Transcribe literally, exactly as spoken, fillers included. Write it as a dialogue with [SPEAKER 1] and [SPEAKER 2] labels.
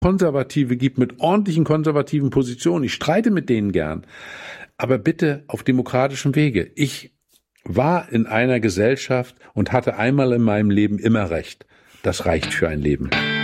[SPEAKER 1] Konservative gibt mit ordentlichen konservativen Positionen. Ich streite mit denen gern. Aber bitte auf demokratischem Wege. Ich war in einer Gesellschaft und hatte einmal in meinem Leben immer recht. Das reicht für ein Leben.